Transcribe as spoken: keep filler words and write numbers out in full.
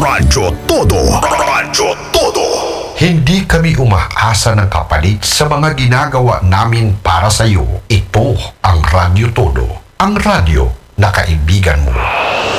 Radyo Todo. Radyo Todo. Hindi kami umaasa ng kapalit sa mga ginagawa namin para sa iyo. Ito ang Radyo Todo, ang radyo na kaibigan mo.